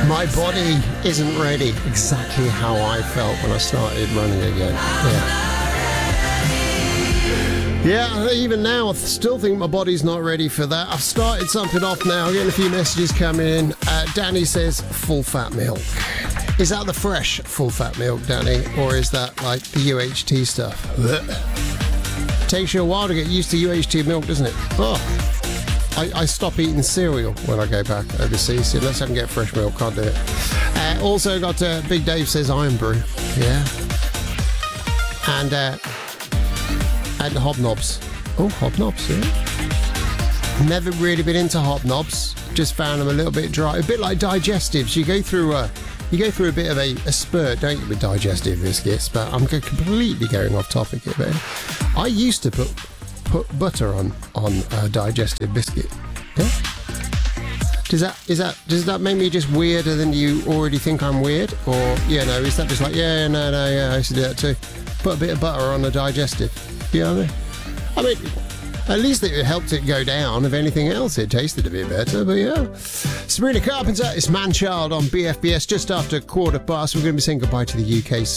My body isn't ready. Exactly how I felt when I started running again. Yeah, even now I still think my body's not ready for that. I've started something off now, getting a few messages coming in. Danny says full fat milk. Is that the fresh full fat milk, Danny? Or is that like the UHT stuff? Blech. Takes you a while to get used to UHT milk, doesn't it? Oh, I stop eating cereal when I go back overseas, unless I can get fresh milk, can't do it. Also got Big Dave says Iron Brew. Yeah. And hobnobs. Oh, hobnobs, yeah. Never really been into hobnobs. Just found them a little bit dry. A bit like digestives. You go through a bit of a spurt, don't you, with digestive biscuits? But I'm completely going off topic here, man. I used to put butter on a digestive biscuit. Yeah. Does that make me just weirder than you already think I'm weird? Or is that just like I used to do that too. Put a bit of butter on a digestive. You know what I mean? At least it helped it go down. If anything else, it tasted a bit better. But yeah. Sabrina Carpenter, it's Man Child on BFBS just after 1:15. We're going to be saying goodbye to the UK